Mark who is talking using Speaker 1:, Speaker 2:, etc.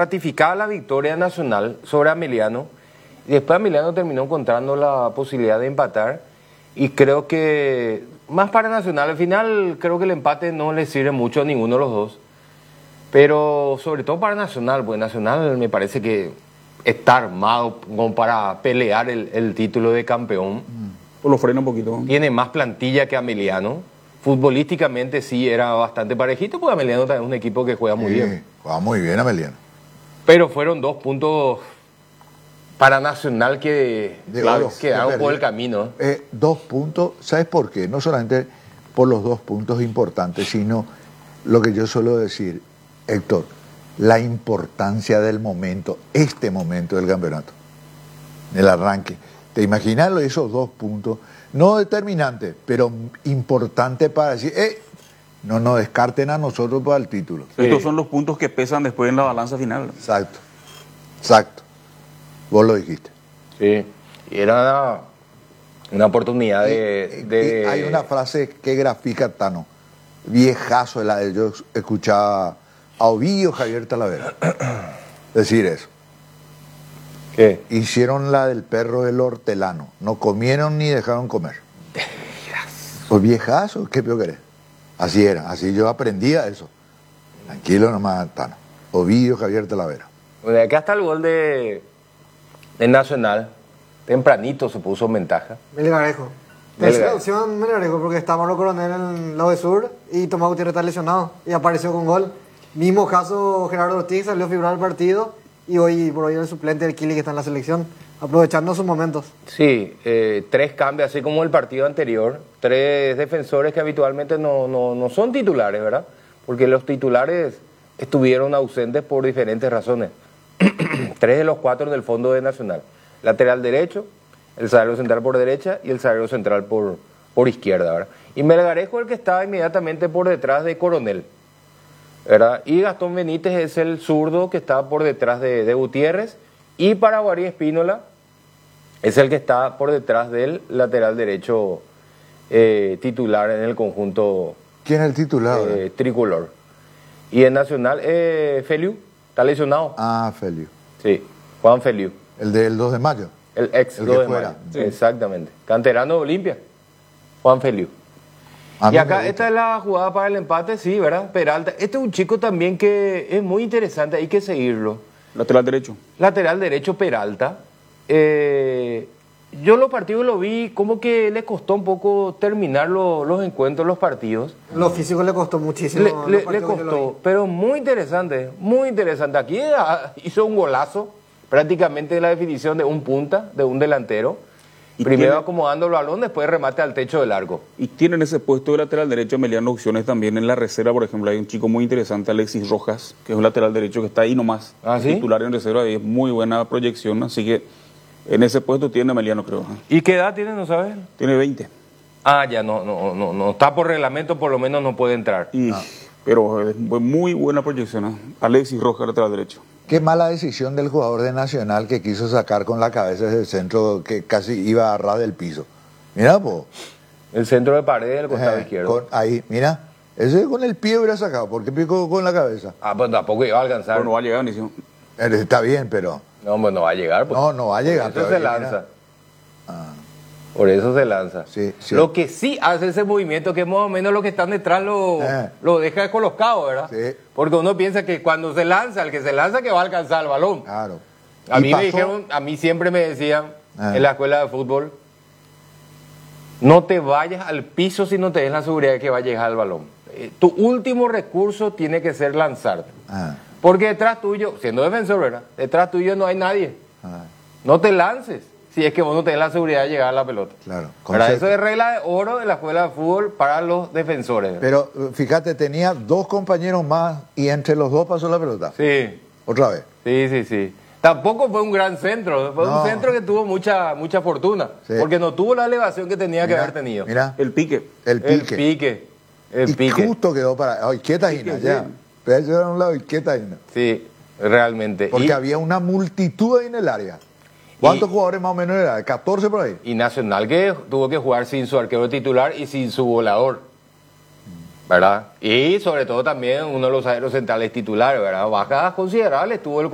Speaker 1: ratificaba la victoria nacional sobre Ameliano. Y después Ameliano terminó encontrando la posibilidad de empatar. Y creo que, más para Nacional, al final creo que el empate no le sirve mucho a ninguno de los dos. Pero sobre todo para Nacional, porque Nacional me parece que está armado como para pelear el título de campeón.
Speaker 2: Pues lo frena un poquito.
Speaker 1: Tiene más plantilla que Ameliano. Futbolísticamente sí era bastante parejito, porque Ameliano también es un equipo que juega muy bien.
Speaker 3: Juega muy bien Ameliano.
Speaker 1: Pero fueron 2 puntos para Nacional que quedaron por el camino.
Speaker 3: 2 puntos, ¿sabes por qué? No solamente por los 2 puntos importantes, sino lo que yo suelo decir, Héctor, la importancia del momento, este momento del campeonato, el arranque. ¿Te imaginas esos 2 puntos? No determinantes, pero importantes para decir, no nos descarten a nosotros para el título.
Speaker 2: Estos son los puntos que pesan después en la balanza final.
Speaker 3: Exacto, exacto. Vos lo dijiste.
Speaker 1: Sí, y era una oportunidad de...
Speaker 3: Hay una frase que grafica Tano, viejazo, yo escuchaba a Ovidio Javier Talavera decir eso.
Speaker 1: ¿Qué?
Speaker 3: Hicieron la del perro del hortelano, no comieron ni dejaron comer. Pues viejazo, ¿qué peor querés? Así era, así yo aprendía eso. Tranquilo nomás, Tano. Ovidio Javier Talavera.
Speaker 1: Bueno, acá está el gol de Nacional. Tempranito se puso en ventaja.
Speaker 4: Melgarejo. Tercera opción Melgarejo, porque está Mauro Coronel en el lado de sur y Tomás Gutiérrez está lesionado y apareció con gol. Mismo caso, Gerardo Ortiz salió a figurar el partido y hoy por hoy el suplente del Kili que está en la selección, aprovechando sus momentos.
Speaker 1: Sí, 3 cambios, así como el partido anterior. 3 defensores que habitualmente no son titulares, ¿verdad? Porque los titulares estuvieron ausentes por diferentes razones. 3 de los 4 en el fondo de Nacional. Lateral derecho, el zaguero central por derecha y el zaguero central por izquierda, ¿verdad? Y Melgarejo el que estaba inmediatamente por detrás de Coronel, ¿verdad? Y Gastón Benítez es el zurdo que está por detrás de Gutiérrez, y Paraguarí Espínola es el que está por detrás del lateral derecho titular en el conjunto.
Speaker 3: ¿Quién es el titular?
Speaker 1: Tricolor. Y en Nacional, Feliu, está lesionado.
Speaker 3: Ah, Feliu.
Speaker 1: Sí, Juan Feliu.
Speaker 3: El del 2 de mayo.
Speaker 1: El ex
Speaker 3: El
Speaker 1: 2
Speaker 3: que
Speaker 1: de
Speaker 3: fuera.
Speaker 1: mayo.
Speaker 3: Sí.
Speaker 1: Exactamente. Canterano de Olimpia, Juan Feliu. Y acá esta es la jugada para el empate, sí, ¿verdad? Peralta. Este es un chico también que es muy interesante, hay que seguirlo.
Speaker 2: Lateral derecho.
Speaker 1: Lateral derecho Peralta. Yo los partidos lo vi como que le costó un poco terminar los encuentros, los partidos.
Speaker 4: Lo físico le costó muchísimo.
Speaker 1: Le costó, pero muy interesante, muy interesante. Aquí hizo un golazo, prácticamente la definición de un punta, de un delantero. Primero acomodando el balón, después remate al techo del arco.
Speaker 2: Y tienen ese puesto de lateral derecho Emiliano opciones también en la reserva. Por ejemplo, hay un chico muy interesante, Alexis Rojas, que es un lateral derecho que está ahí nomás.
Speaker 1: ¿Ah, sí?
Speaker 2: Titular en reserva, y es muy buena proyección, así que en ese puesto tiene Emiliano, creo.
Speaker 1: ¿Y qué edad tiene, no sabes?
Speaker 2: Tiene 20.
Speaker 1: Ah, ya no está por reglamento, por lo menos no puede entrar.
Speaker 2: Pero es muy buena proyección, ¿eh? Alexis Rojas, lateral derecho.
Speaker 3: Qué mala decisión del jugador de Nacional que quiso sacar con la cabeza ese centro que casi iba a ras del piso. Mira, po.
Speaker 1: El centro de pared del costado izquierdo.
Speaker 3: Ahí, mira. Ese con el pie hubiera sacado. ¿Por qué picó con la cabeza?
Speaker 1: Ah, pues tampoco iba a alcanzar.
Speaker 2: Pero no va a llegar ni siquiera.
Speaker 3: Está bien, pero...
Speaker 1: No, pues no va a llegar. Pues.
Speaker 3: No va a llegar.
Speaker 1: Por eso se lanza.
Speaker 3: Mira. Ah.
Speaker 1: Por eso se lanza.
Speaker 3: Sí.
Speaker 1: Lo que sí hace ese movimiento, que más o menos los que están detrás lo deja descolocado, ¿verdad?
Speaker 3: Sí.
Speaker 1: Porque uno piensa que cuando se lanza, el que se lanza que va a alcanzar el balón.
Speaker 3: Claro.
Speaker 1: A mí me dijeron, a mí siempre me decían en la escuela de fútbol, no te vayas al piso si no te des la seguridad de que va a llegar el balón. Tu último recurso tiene que ser lanzarte. Porque detrás tuyo, siendo defensor, ¿verdad? Detrás tuyo no hay nadie. No te lances si es que vos no tenés la seguridad de llegar a la pelota.
Speaker 3: Claro.
Speaker 1: Eso es regla de oro de la escuela de fútbol para los defensores.
Speaker 3: Pero fíjate, tenía 2 compañeros más y entre los 2 pasó la pelota.
Speaker 1: Sí.
Speaker 3: Otra vez.
Speaker 1: Sí. Tampoco fue un gran centro, fue un centro que tuvo mucha fortuna, porque no tuvo la elevación que tenía que haber tenido.
Speaker 3: Mira.
Speaker 2: El pique.
Speaker 1: El pique.
Speaker 3: Justo quedó para... ¡Ay, quieta, Gina! Ya. Pero yo a un lado y quieta, Gina.
Speaker 1: Sí, realmente.
Speaker 3: Porque había una multitud ahí en el área. ¿Cuántos jugadores más o menos era? 14 por ahí.
Speaker 1: Y Nacional que tuvo que jugar sin su arquero titular y sin su volador, ¿verdad? Y sobre todo también uno de los zagueros centrales titulares, ¿verdad? Bajas considerables tuvo el